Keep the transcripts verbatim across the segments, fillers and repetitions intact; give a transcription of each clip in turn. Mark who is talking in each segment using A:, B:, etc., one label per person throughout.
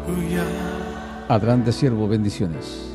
A: Adelante, siervo, bendiciones.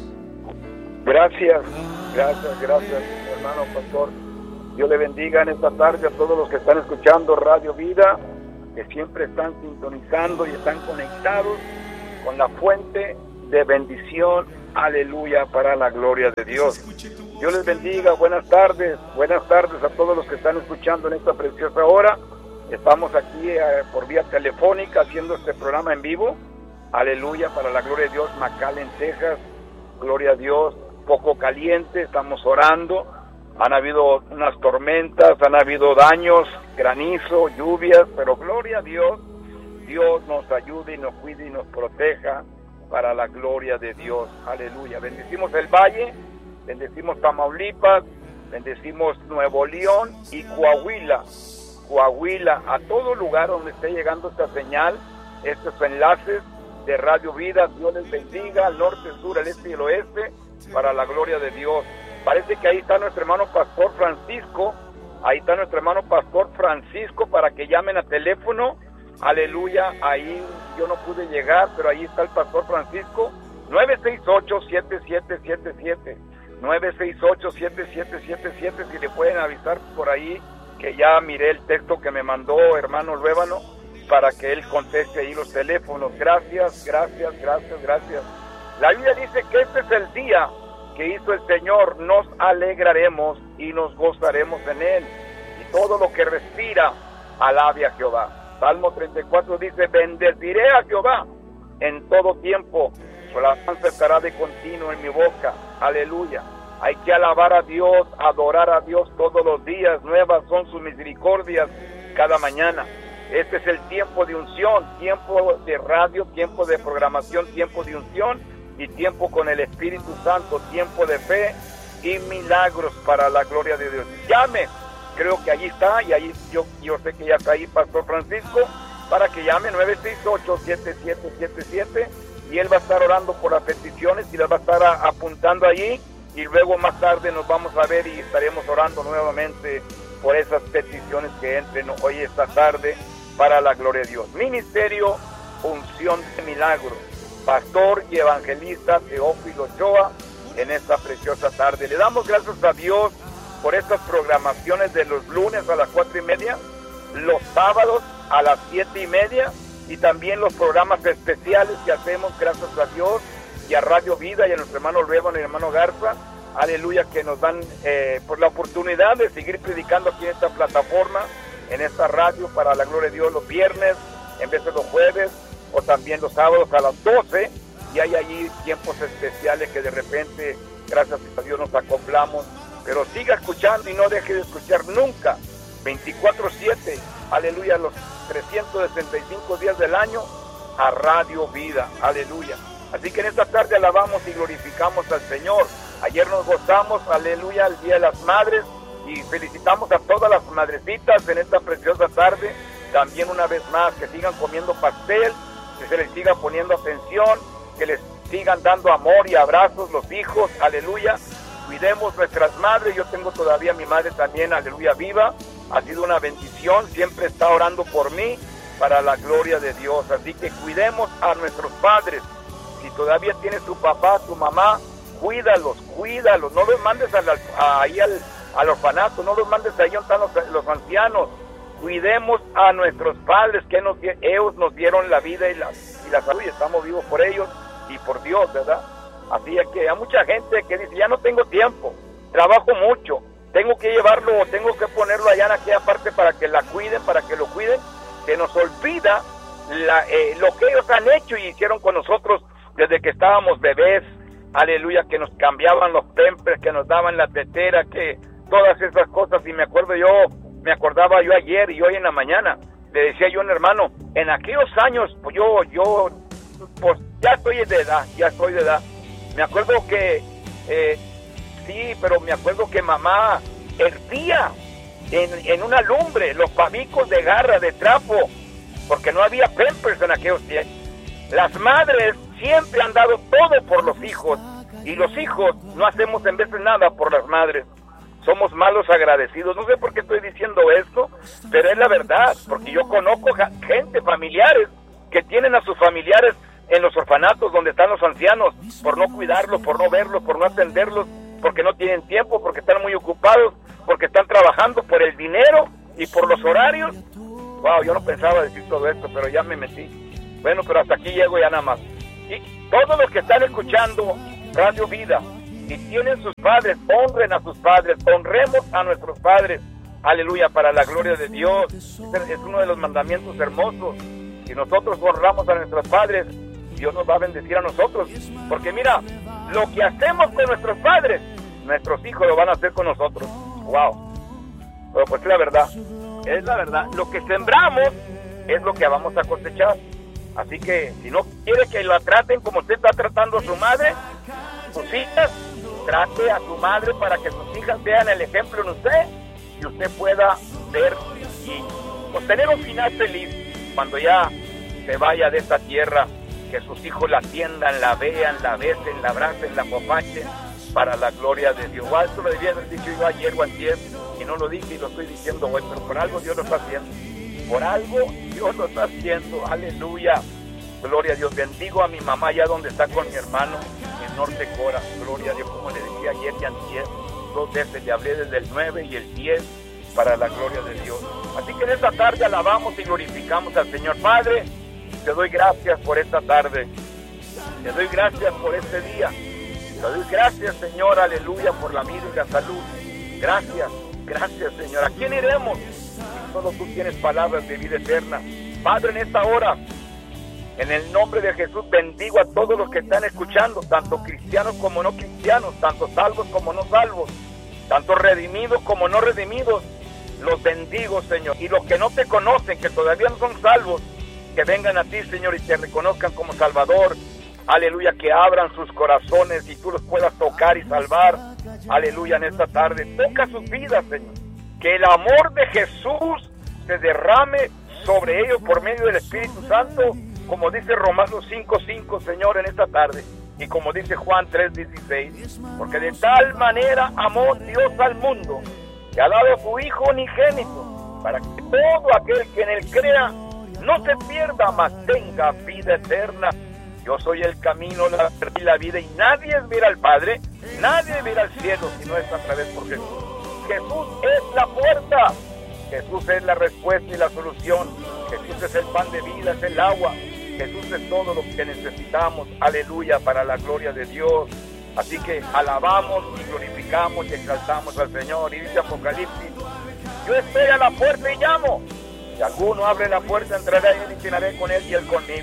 B: Gracias, gracias, gracias, hermano pastor. Dios le bendiga en esta tarde a todos los que están escuchando Radio Vida, que siempre están sintonizando y están conectados con la fuente de bendición, aleluya, para la gloria de Dios. Dios les bendiga, buenas tardes, buenas tardes a todos los que están escuchando en esta preciosa hora. Estamos aquí eh, por vía telefónica haciendo este programa en vivo, aleluya, para la gloria de Dios, McAllen, Texas, gloria a Dios, poco caliente, estamos orando, han habido unas tormentas, han habido daños, granizo, lluvias, pero gloria a Dios, Dios nos ayude y nos cuide y nos proteja para la gloria de Dios, aleluya. Bendecimos el Valle, bendecimos Tamaulipas, bendecimos Nuevo León y Coahuila, Coahuila, a todo lugar donde esté llegando esta señal, estos enlaces de Radio Vida. Dios les bendiga al norte, el sur, el este y el oeste, para la gloria de Dios. Parece que ahí está nuestro hermano Pastor Francisco, ahí está nuestro hermano Pastor Francisco, para que llamen a teléfono, aleluya. Ahí yo no pude llegar, pero ahí está el Pastor Francisco, nueve seis ocho, siete siete siete siete, nueve seis ocho, siete siete siete siete, si le pueden avisar por ahí, que ya miré el texto que me mandó hermano Luébano, para que él conteste ahí los teléfonos. Gracias, gracias, gracias, gracias. La Biblia dice que este es el día que hizo el Señor, nos alegraremos y nos gozaremos en él, y todo lo que respira, alabe a Jehová. Salmo treinta y cuatro dice, bendeciré a Jehová en todo tiempo, su alabanza estará de continuo en mi boca, aleluya. Hay que alabar a Dios, adorar a Dios todos los días, nuevas son sus misericordias cada mañana. Este es el tiempo de unción, tiempo de radio, tiempo de programación, tiempo de unción y tiempo con el Espíritu Santo, tiempo de fe y milagros para la gloria de Dios. Llame, creo que allí está, y ahí yo, yo sé que ya está ahí Pastor Francisco, para que llame nueve seis ocho, siete siete siete siete, y él va a estar orando por las peticiones y las va a estar a, apuntando allí, y luego más tarde nos vamos a ver y estaremos orando nuevamente por esas peticiones que entren hoy esta tarde para la gloria de Dios. Ministerio Unción de Milagros, pastor y evangelista Teófilo Ochoa, en esta preciosa tarde. Le damos gracias a Dios por estas programaciones de los lunes a las cuatro y media, los sábados a las siete y media, y también los programas especiales que hacemos, gracias a Dios, y a Radio Vida, y a nuestro hermano Luébano y hermano Garza, aleluya, que nos dan eh, por la oportunidad de seguir predicando aquí en esta plataforma, en esta radio, para la gloria de Dios, los viernes, en vez de los jueves, o también los sábados a las doce, y hay allí tiempos especiales que de repente, gracias a Dios, nos acoplamos, pero siga escuchando y no deje de escuchar nunca, veinticuatro siete, aleluya, los trescientos sesenta y cinco días del año, a Radio Vida, aleluya. Así que en esta tarde alabamos y glorificamos al Señor. Ayer nos gozamos, aleluya, el Día de las Madres, y felicitamos a todas las madrecitas en esta preciosa tarde. También una vez más, que sigan comiendo pastel, que se les siga poniendo atención, que les sigan dando amor y abrazos los hijos, aleluya. Cuidemos nuestras madres. Yo tengo todavía a mi madre también, aleluya, viva. Ha sido una bendición, siempre está orando por mí, para la gloria de Dios. Así que cuidemos a nuestros padres. Si todavía tienes tu papá, tu mamá, cuídalos, cuídalos, no los mandes al, a, ahí al, al orfanato, no los mandes ahí donde están los, los ancianos. Cuidemos a nuestros padres, que nos, ellos nos dieron la vida y la, y la salud, y estamos vivos por ellos y por Dios, ¿verdad? Así es que hay mucha gente que dice, ya no tengo tiempo, trabajo mucho, tengo que llevarlo, tengo que ponerlo allá en aquella parte para que la cuiden, para que lo cuiden. Se nos olvida la, eh, lo que ellos han hecho y hicieron con nosotros desde que estábamos bebés, aleluya, que nos cambiaban los pampers, que nos daban la tetera, que todas esas cosas. Y me acuerdo yo, me acordaba yo ayer y hoy en la mañana, le decía yo a un hermano, en aquellos años, pues yo, yo, pues ya estoy de edad, ya estoy de edad. Me acuerdo que, eh, sí, pero me acuerdo que mamá hervía en, en una lumbre los pavicos de garra, de trapo, porque no había pampers en aquellos tiempos. Las madres siempre han dado todo por los hijos, y los hijos no hacemos en veces nada por las madres. Somos malos agradecidos. No sé por qué estoy diciendo esto, pero es la verdad, porque yo conozco gente, familiares, que tienen a sus familiares en los orfanatos donde están los ancianos, por no cuidarlos, por no verlos, por no atenderlos, porque no tienen tiempo, porque están muy ocupados, porque están trabajando por el dinero y por los horarios. Wow, yo no pensaba decir todo esto, pero ya me metí. Bueno, pero hasta aquí llego ya nada más. Y todos los que están escuchando Radio Vida y tienen sus padres, honren a sus padres, honremos a nuestros padres. Aleluya, para la gloria de Dios. Es uno de los mandamientos hermosos. Si nosotros honramos a nuestros padres, Dios nos va a bendecir a nosotros. Porque mira, lo que hacemos con nuestros padres, nuestros hijos lo van a hacer con nosotros. Wow. Pero pues es la verdad. Es la verdad. Lo que sembramos es lo que vamos a cosechar. Así que si no quiere que la traten como usted está tratando a su madre, sus hijas, trate a su madre para que sus hijas vean el ejemplo en usted y usted pueda ver y obtener un final feliz cuando ya se vaya de esta tierra, que sus hijos la atiendan, la vean, la besen, la abracen, la apapachen para la gloria de Dios. Igual esto lo debía haber dicho yo ayer o antier y no lo dije y lo estoy diciendo hoy, pero por algo Dios lo está haciendo. Por algo Dios lo está haciendo. Aleluya. Gloria a Dios. Bendigo a mi mamá ya donde está con mi hermano en Norte Cora. Gloria a Dios, como le decía ayer y antier. Dos veces le hablé desde el nueve y el diez para la gloria de Dios. Así que en esta tarde alabamos y glorificamos al Señor. Padre, te doy gracias por esta tarde. Te doy gracias por este día. Te doy gracias, Señor, aleluya, por la vida y la salud. Gracias, gracias, Señor. ¿A quién iremos? Solo tú tienes palabras de vida eterna. Padre, en esta hora, en el nombre de Jesús, bendigo a todos los que están escuchando, tanto cristianos como no cristianos, tanto salvos como no salvos, tanto redimidos como no redimidos. Los bendigo, Señor. Y los que no te conocen, que todavía no son salvos, que vengan a ti, Señor, y te reconozcan como Salvador. Aleluya, que abran sus corazones y tú los puedas tocar y salvar. Aleluya, en esta tarde. Toca sus vidas, Señor. Que el amor de Jesús se derrame sobre ellos por medio del Espíritu Santo, como dice Romanos cinco cinco, Señor, en esta tarde. Y como dice Juan tres dieciséis, porque de tal manera amó Dios al mundo, que ha dado a su Hijo unigénito, para que todo aquel que en él crea no se pierda, mas tenga vida eterna. Yo soy el camino, la verdad y la vida, y nadie verá al Padre, nadie verá al cielo, si no es a través por Jesús. Jesús es la puerta, Jesús es la respuesta y la solución, Jesús es el pan de vida, es el agua, Jesús es todo lo que necesitamos, aleluya, para la gloria de Dios. Así que alabamos y glorificamos y exaltamos al Señor. Y dice Apocalipsis, yo estoy a la puerta y llamo. Si alguno abre la puerta, entraré a él y cenaré con él y él conmigo.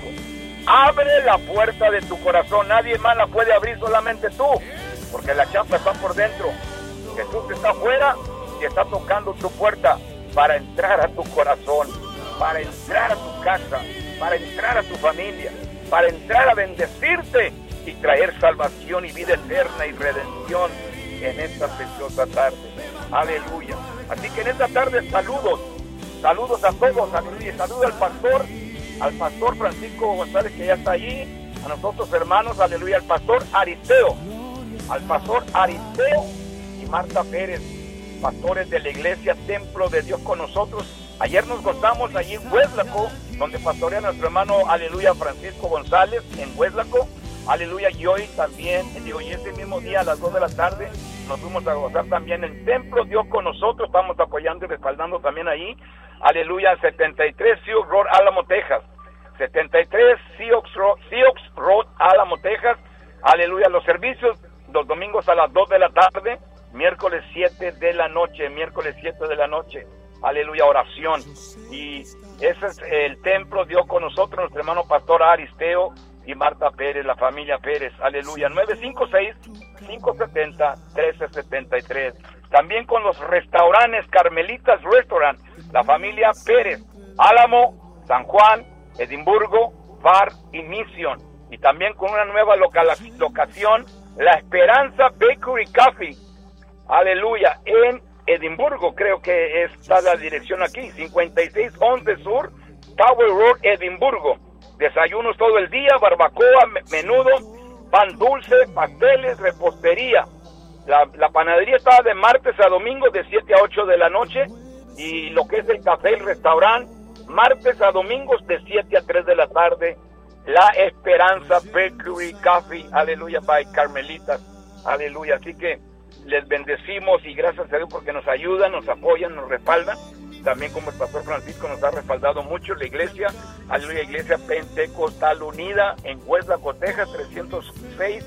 B: Abre la puerta de tu corazón, nadie más la puede abrir, solamente tú, porque la chapa está por dentro. Jesús está afuera y está tocando tu puerta para entrar a tu corazón, para entrar a tu casa, para entrar a tu familia, para entrar a bendecirte y traer salvación y vida eterna y redención en esta preciosa tarde. Aleluya. Así que en esta tarde saludos, saludos a todos, aleluya. Saludo al pastor, al pastor Francisco González, que ya está allí, a nosotros hermanos, aleluya, al pastor Aristeo, al pastor Aristeo y Marta Pérez, pastores de la iglesia Templo de Dios con nosotros. Ayer nos gozamos allí en Hueslaco, donde pastorea nuestro hermano, aleluya, Francisco González, en Hueslaco, aleluya, y hoy también, digo, y ese mismo día a las dos de la tarde, nos fuimos a gozar también en Templo Dios con nosotros, estamos apoyando y respaldando también ahí, aleluya, setenta y tres Sioux Road, Álamo, Texas, setenta y tres Sioux Road, Sioux Road, Álamo, Texas, aleluya, los servicios los domingos a las dos de la tarde, miércoles siete de la noche, miércoles siete de la noche, aleluya, oración, y ese es el Templo Dios con nosotros, nuestro hermano pastor Aristeo y Marta Pérez, la familia Pérez, aleluya, nueve cinco seis, cinco siete cero, uno tres siete tres. También con los restaurantes Carmelitas Restaurant, la familia Pérez, Álamo, San Juan, Edimburgo, Far y Mission. Y también con una nueva local, locación, La Esperanza Bakery Coffee, aleluya, en Edimburgo, creo que está la dirección aquí, cincuenta y seis once Sur, Tower Road, Edimburgo. Desayunos todo el día, barbacoa, menudo, pan dulce, pasteles, repostería. La, la panadería está de martes a domingo de siete a ocho de la noche, y lo que es el café, el restaurante, martes a domingos de siete a tres de la tarde. La Esperanza Bakery Coffee, aleluya, by Carmelitas, aleluya. Así que les bendecimos y gracias a Dios porque nos ayudan, nos apoyan, nos respaldan. También como el pastor Francisco nos ha respaldado mucho la iglesia, aleluya, Iglesia Pentecostal Unida en Hueslaco, Texas, trescientos seis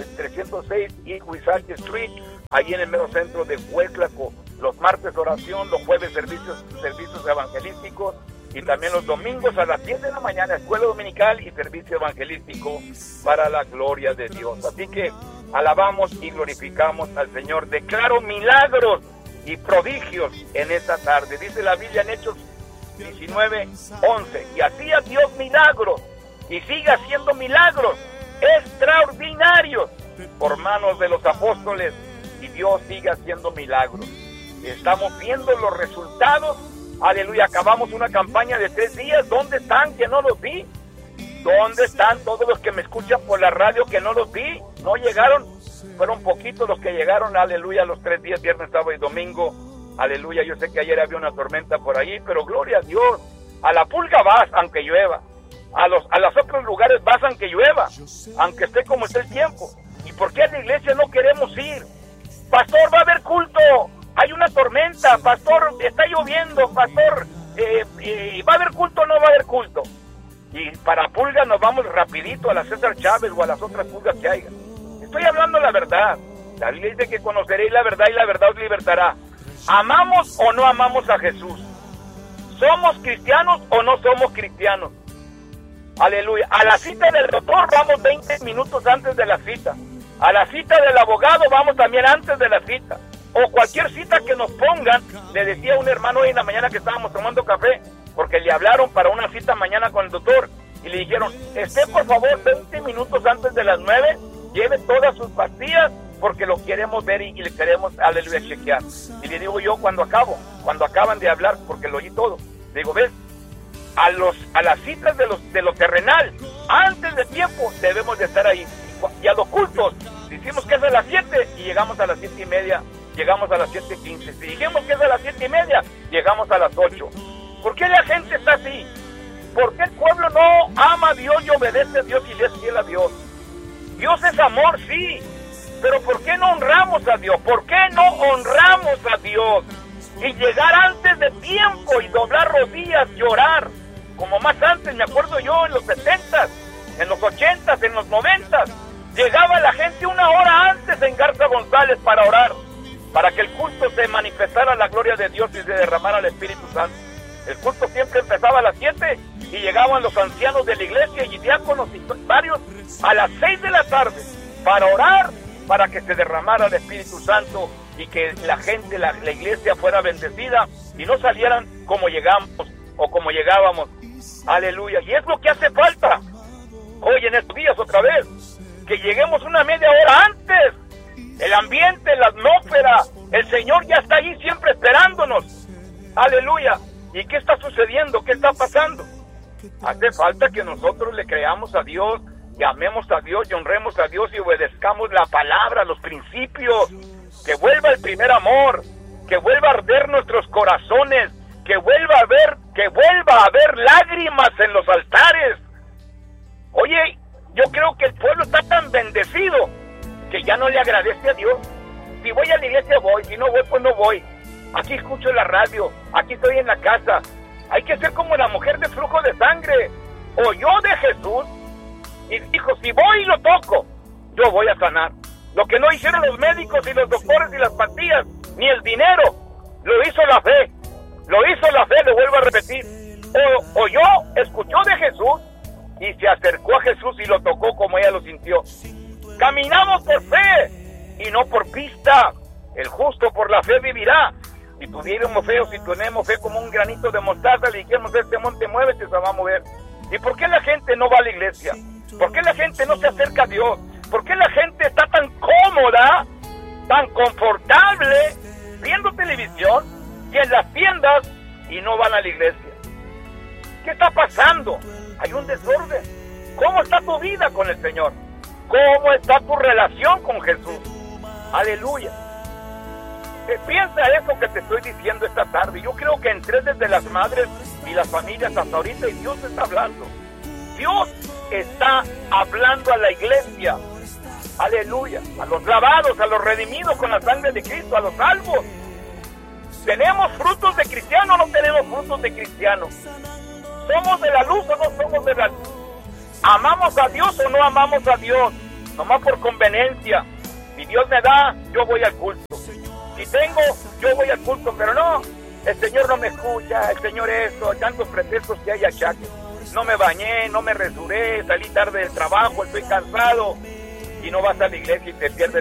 B: East Wissahickon Street, ahí en el mero centro de Hueslaco. Los martes oración, los jueves servicios, servicios evangelísticos y también los domingos a las diez de la mañana escuela dominical y servicio evangelístico para la gloria de Dios. Así que alabamos y glorificamos al Señor. Declaro milagros y prodigios en esta tarde. Dice la Biblia en Hechos diecinueve once, y hacía Dios milagros y sigue haciendo milagros extraordinarios por manos de los apóstoles, y Dios sigue haciendo milagros. Estamos viendo los resultados, aleluya. Acabamos una campaña de tres días. ¿Dónde están que no los vi? ¿Dónde están todos los que me escuchan por la radio que no los vi? No llegaron, fueron poquitos los que llegaron, aleluya, los tres días, viernes, sábado y domingo, aleluya. Yo sé que ayer había una tormenta por ahí, pero gloria a Dios. A la Pulga vas aunque llueva, a los a los otros lugares vas aunque llueva, aunque esté como esté el tiempo. ¿Y por qué a la iglesia no queremos ir? Pastor, va a haber culto, hay una tormenta, pastor, está lloviendo, pastor, eh, eh, ¿va a haber culto o no va a haber culto? Y para Pulga nos vamos rapidito a la César Chávez o a las otras pulgas que haya. Estoy hablando la verdad. La Biblia dice que conoceréis la verdad y la verdad os libertará. ¿Amamos o no amamos a Jesús? ¿Somos cristianos o no somos cristianos? Aleluya. A la cita del doctor vamos veinte minutos antes de la cita. A la cita del abogado vamos también antes de la cita. O cualquier cita que nos pongan. Le decía a un hermano hoy en la mañana que estábamos tomando café, porque le hablaron para una cita mañana con el doctor, y le dijeron, esté por favor veinte minutos antes de las nueve, lleve todas sus pastillas, porque lo queremos ver y, y le queremos, aleluya, chequear. Y le digo yo cuando acabo, cuando acaban de hablar, porque lo oí todo, le digo, ves, a los a las citas de los de lo terrenal, antes de tiempo debemos de estar ahí. Y a los cultos, decimos que es a las siete y llegamos a las siete y media, llegamos a las siete quince. Si dijimos que es a las siete y media, llegamos a las ocho. ¿Por qué la gente está así? ¿Por qué el pueblo no ama a Dios y obedece a Dios y le es fiel a Dios? Dios es amor, sí, pero ¿por qué no honramos a Dios? ¿Por qué no honramos a Dios? Y llegar antes de tiempo y doblar rodillas, llorar, como más antes, me acuerdo yo, en los setentas, en los ochentas, en los noventas, llegaba la gente una hora antes en Garza González para orar, para que el culto se manifestara la gloria de Dios y se derramara el Espíritu Santo. El culto siempre empezaba a las siete y llegaban los ancianos de la iglesia y diáconos y varios a las seis de la tarde para orar, para que se derramara el Espíritu Santo y que la gente, la, la iglesia fuera bendecida y no salieran como llegamos o como llegábamos. Aleluya. Y es lo que hace falta hoy en estos días otra vez, que lleguemos una media hora antes. El ambiente, la atmósfera, el Señor ya está ahí siempre esperándonos. Aleluya. ¿Y qué está sucediendo? ¿Qué está pasando? Hace falta que nosotros le creamos a Dios, y amemos a Dios y honremos a Dios y obedezcamos la palabra, los principios. Que vuelva el primer amor, que vuelva a arder nuestros corazones, que vuelva a haber, que vuelva a haber lágrimas en los altares. Oye, yo creo que el pueblo está tan bendecido que ya no le agradece a Dios. Si voy a la iglesia voy, si no voy pues no voy. Aquí escucho la radio, aquí estoy en la casa. Hay que ser como la mujer de flujo de sangre. Oyó de Jesús y dijo, si voy y lo toco, yo voy a sanar. Lo que no hicieron los médicos y los doctores y las pastillas, ni el dinero, lo hizo la fe. Lo hizo la fe, lo vuelvo a repetir. O, oyó, escuchó de Jesús y se acercó a Jesús y lo tocó como ella lo sintió. Caminamos por fe y no por vista. El justo por la fe vivirá. Si tuviéramos fe o si tenemos fe como un granito de mostaza, le dijéramos, este monte muévete, se va a mover. ¿Y por qué la gente no va a la iglesia? ¿Por qué la gente no se acerca a Dios? ¿Por qué la gente está tan cómoda, tan confortable, viendo televisión y en las tiendas y no van a la iglesia? ¿Qué está pasando? Hay un desorden. ¿Cómo está tu vida con el Señor? ¿Cómo está tu relación con Jesús? Aleluya. Piensa eso que te estoy diciendo esta tarde. Yo creo que entré desde las madres y las familias hasta ahorita y Dios está hablando. Dios está hablando a la iglesia. Aleluya. A los lavados, a los redimidos con la sangre de Cristo, a los salvos. ¿Tenemos frutos de cristiano o no tenemos frutos de cristiano? ¿Somos de la luz o no somos de la luz? ¿Amamos a Dios o no amamos a Dios? Nomás por conveniencia. Si Dios me da, yo voy al culto. Si tengo, yo voy al culto, pero no, el Señor no me escucha, el Señor esto, tantos pretextos que hay acá. No me bañé, no me resuré, salí tarde del trabajo, estoy cansado. Y no vas a la iglesia y te pierdes